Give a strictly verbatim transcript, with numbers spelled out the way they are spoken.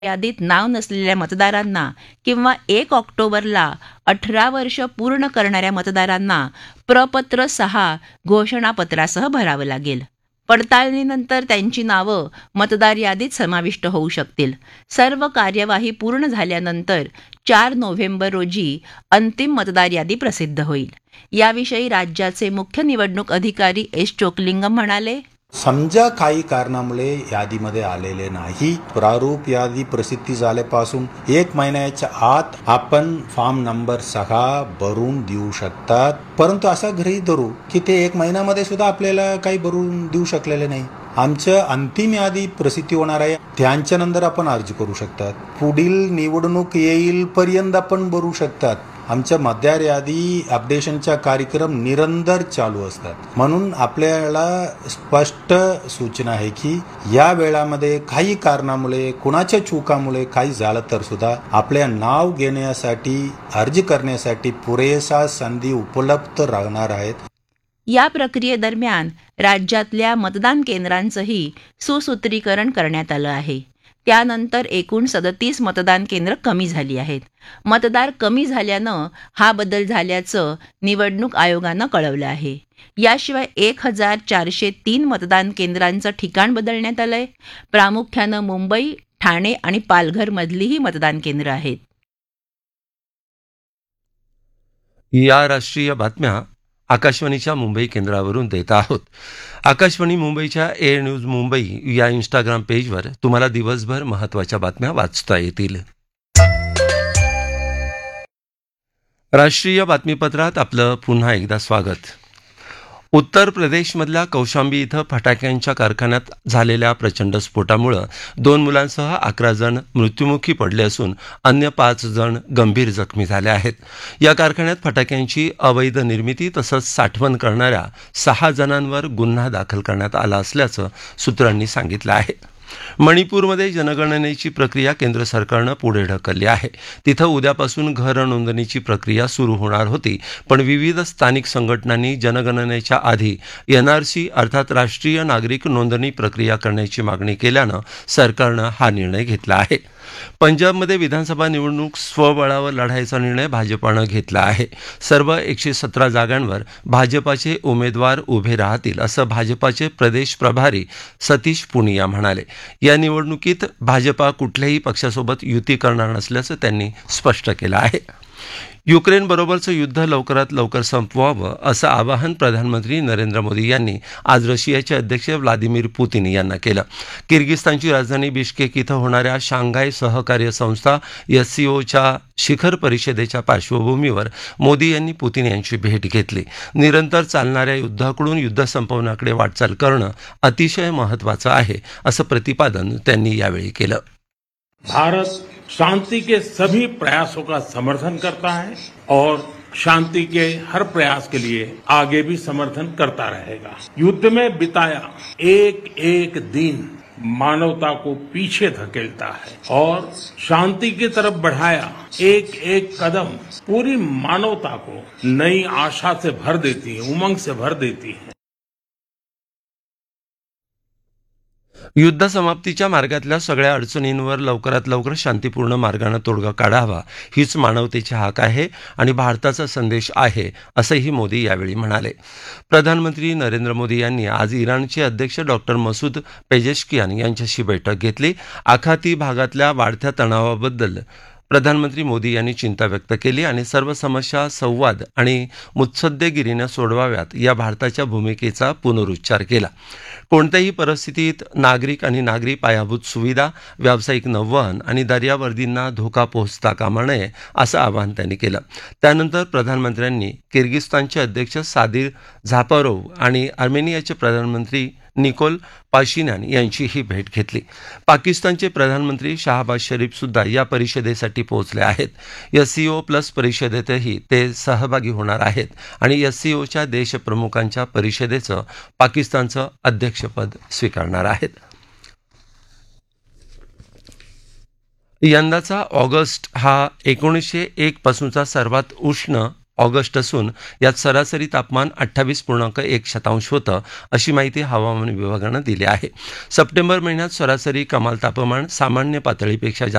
यादीत नाव नसलेल्या मतदारांना किंवा एक ऑक्टोबरला अठरा वर्ष पूर्ण करणाऱ्या मतदारांना प्रपत्र सहा घोषणापत्रासह भरावं लागेल. पडताळणीनंतर त्यांची नावं मतदार यादीत समाविष्ट होऊ शकतील. सर्व कार्यवाही पूर्ण झाल्यानंतर चार नोव्हेंबर रोजी अंतिम मतदार यादी प्रसिद्ध होईल. याविषयी राज्याचे मुख्य निवडणूक अधिकारी एस चोकलिंगम म्हणाले, समजा काही कारणामुळे यादीमध्ये आलेले नाही, प्रारूप यादी प्रसिद्धी झाल्यापासून एक महिन्याच्या आत आपण फॉर्म नंबर सहा भरून देऊ शकतात. परंतु असं गृहीत धरू की ते एक महिन्यामध्ये सुद्धा आपल्याला काही भरून देऊ शकलेले नाही. आमचं अंतिम यादी प्रसिद्धी होणार आहे, त्यांच्या नंतर आपण अर्ज करू शकतात. पुढील निवडणूक येईल पर्यंत आपण भरू शकतात. आमच्या मतदार यादी अपडेशनचा कार्यक्रम निरंतर चालू असतात. म्हणून आपल्याला स्पष्ट सूचना आहे की या वेळामध्ये काही कारणामुळे, कुणाच्या चुकामुळे काही झालं तर सुद्धा आपल्या नाव घेण्यासाठी, अर्ज करण्यासाठी पुरेसा संधी उपलब्ध राहणार आहेत. या प्रक्रियेदरम्यान राज्यातल्या मतदान केंद्रांचंही सुसूत्रीकरण करण्यात आलं आहे. त्यानंतर एकूण सदतीस मतदान केंद्र कमी झाली आहेत. मतदार कमी झाल्यानं हा बदल झाल्याचं निवडणूक आयोगानं कळवलं आहे. याशिवाय एक हजार चारशे तीन मतदान केंद्रांचं ठिकाण बदलण्यात आलंय. प्रामुख्यानं मुंबई, ठाणे आणि पालघरमधली ही मतदान केंद्र आहेत. या राष्ट्रीय बातम्या आकाशवाणीच्या मुंबई केंद्रावरून देत आहोत. आकाशवाणी मुंबईच्या ए न्यूज मुंबई या इंस्टाग्राम पेजवर तुम्हाला दिवसभर महत्त्वाच्या बातम्या वाचता येतील. राष्ट्रीय बातमीपत्रात आपलं पुन्हा एकदा स्वागत. उत्तर प्रदेशमधल्या कौशांबी इथं फटाक्यांच्या कारखान्यात झालेल्या प्रचंड स्फोटामुळे दोन मुलांसह अकरा जण मृत्युमुखी पडले असून अन्य पाच जण गंभीर जखमी झाले आहेत. या कारखान्यात फटाक्यांची अवैध निर्मिती तसंच साठवण करणाऱ्या सहा जणांवर गुन्हा दाखल करण्यात आला असल्याचं सूत्रांनी सांगितलं आहे. मणिपूरमध्ये जनगणनेची प्रक्रिया केंद्र सरकारनं पुढे ढकलली आहे. तिथं उद्यापासून घर नोंदणीची प्रक्रिया सुरू होणार होती, पण विविध स्थानिक संघटनांनी जनगणनेच्या आधी एनआरसी अर्थात राष्ट्रीय नागरिक नोंदणी प्रक्रिया करण्याची मागणी केल्यानं सरकारनं हा निर्णय घेतला आहे. पंजाबमध्ये विधानसभा निवडणूक स्वबळावर लढायचा निर्णय भाजपानं घेतला आहे. सर्व एकशे सतरा जागांवर भाजपाचे उमेदवार उभे राहतील असं भाजपाचे प्रदेश प्रभारी सतीश पुनिया म्हणाले. या निवडणुकीत भाजपा कुठल्याही पक्षासोबत युती करणार नसल्याचं त्यांनी स्पष्ट केलं आहे. युक्रेनबरोबरचं युद्ध लवकरात लवकर संपवावं असं आवाहन प्रधानमंत्री नरेंद्र मोदी यांनी आज रशियाचे अध्यक्ष व्लादिमीर पुतिन यांना केलं. किर्गिस्तानची राजधानी बिश्केक इथं होणाऱ्या शांघाय सहकार्य संस्था एससीओच्या शिखर परिषदेच्या पार्श्वभूमीवर मोदी यांनी पुतिन यांची भेट घेतली. निरंतर चालणाऱ्या युद्धाकडून युद्ध संपवण्याकडे वाटचाल करणं अतिशय महत्त्वाचं आहे असं प्रतिपादन त्यांनी यावेळी केलं. भारत शांति के सभी प्रयासों का समर्थन करता है और शांति के हर प्रयास के लिए आगे भी समर्थन करता रहेगा. युद्ध में बिताया एक एक दिन मानवता को पीछे धकेलता है और शांति की तरफ बढ़ाया एक एक कदम पूरी मानवता को नई आशा से भर देती है, उमंग से भर देती है. युद्ध समाप्तीच्या मार्गातल्या सगळ्या अडचणींवर लवकरात लवकर शांतीपूर्ण मार्गानं तोडगा काढावा हीच मानवतेची हाक आहे आणि भारताचा संदेश आहे असंही मोदी यावेळी म्हणाले. प्रधानमंत्री नरेंद्र मोदी यांनी आज इराणचे अध्यक्ष डॉक्टर मसूद पेजेश्कियान यांच्याशी बैठक घेतली. आखाती भागातल्या वाढत्या तणावाबद्दल प्रधानमंत्री मोदी यांनी चिंता व्यक्त केली आणि सर्व समस्या संवाद आणि मुत्सद्देगिरीने सोडवाव्यात या भारताच्या भूमिकेचा पुनरुच्चार केला. कोणत्याही परिस्थितीत नागरिक आणि नागरी पायाभूत सुविधा, व्यावसायिक नौवहन आणि दर्यावर्दींना धोका पोहोचता कामा नये असं आवाहन त्यांनी केलं. त्यानंतर प्रधानमंत्र्यांनी किर्गिस्तानचे अध्यक्ष सादिर झापारोव्ह आणि अर्मेनियाचे प्रधानमंत्री निकोल पाशिन्यान यांचीही भेट घेतली. पाकिस्तानचे प्रधानमंत्री शाहबाज शरीफ सुद्धा या परिषदेसाठी पोहोचले आहेत. एससीओ प्लस परिषदेतही ते सहभागी होणार आहेत आणि एससीओच्या देशप्रमुखांच्या परिषदेचं पाकिस्तानचं अध्यक्षपद स्वीकारणार आहेत. यंदाचा ऑगस्ट हा एकोणीसशे एक पासूनचा सर्वात उष्ण ऑगस्ट असून यात सरासरी तापमान अठ्ठावीस पूर्णांक एक शतांश होतं अशी माहिती हवामान विभागानं दिली आहे. सप्टेंबर महिन्यात सरासरी कमाल तापमान सामान्य पातळीपेक्षा